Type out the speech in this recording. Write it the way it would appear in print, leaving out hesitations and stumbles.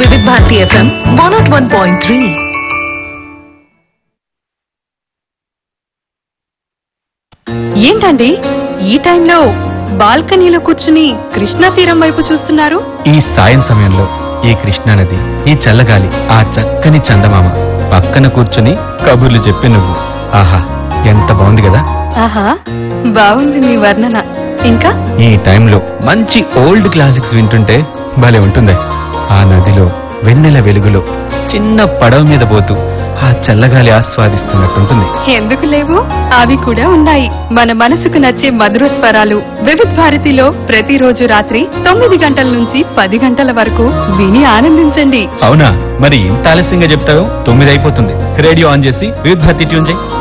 వివిధ భారతి FM 101.3. ఏంటండి ఈ టైంలో బాల్కనీలో కూర్చుని కృష్ణా తీరం వైపు చూస్తున్నారు? ఈ సాయం సమయంలో ఈ కృష్ణానది, ఈ చల్లగాలి, ఆ చక్కని చందమామ పక్కన కూర్చుని కబుర్లు చెప్పే నువ్వు, ఆహా ఎంత బాగుంది కదా. ఆహా, బాగుంది మీ వర్ణన. ఇంకా ఈ టైంలో మంచి ఓల్డ్ క్లాసిక్స్ వింటుంటే భలే ఉంటుంది. ఆ నదిలో వెన్నెల వెలుగులో చిన్న పడవ మీద పోతూ ఆ చల్లగాలి ఆస్వాదిస్తున్నట్టుంటుంది. ఎందుకు లేవు, అవి కూడా ఉన్నాయి. మన మనసుకు నచ్చే మధుర స్వరాలు వివిధ భారతిలో ప్రతిరోజు రాత్రి 9 గంటల నుంచి 10 గంటల వరకు విని ఆనందించండి. అవునా, మరి ఇంత ఆలస్యంగా చెప్తావు? 9 అయిపోతుంది. రేడియో ఆన్ చేసి వివిధ భారతి ట్యూన్ చేయి.